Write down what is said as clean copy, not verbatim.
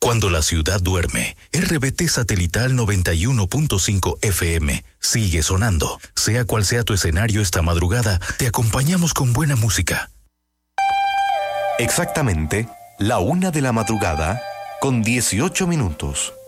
Cuando la ciudad duerme, RBT Satelital 91.5 FM sigue sonando. Sea cual sea tu escenario esta madrugada, te acompañamos con buena música. Exactamente, la 1 de la madrugada, con 18 minutos.